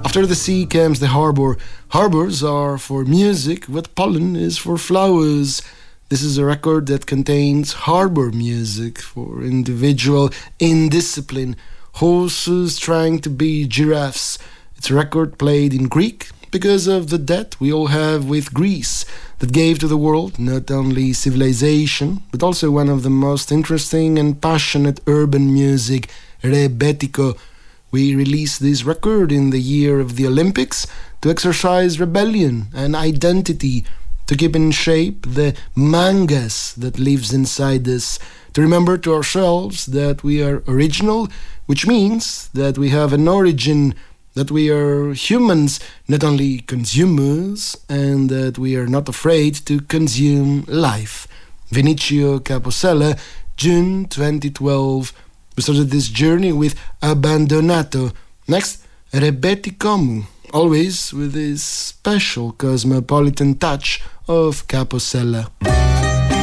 After the sea comes the harbor. Harbors are for music what pollen is for flowers. This is a record that contains harbor music for individual indiscipline. Horses trying to be giraffes. It's a record played in Greek because of the debt we all have with Greece that gave to the world not only civilization but also one of the most interesting and passionate urban music, rebetiko. We released this record in the year of the Olympics to exercise rebellion and identity, to keep in shape the mangas that lives inside us, to remember to ourselves that we are original, which means that we have an origin, that we are humans, not only consumers, and that we are not afraid to consume life. Vinicio Caposella, June 2012. We started this journey with Abbandonato. Next, Rebetikomu, always with this special cosmopolitan touch of Caposella.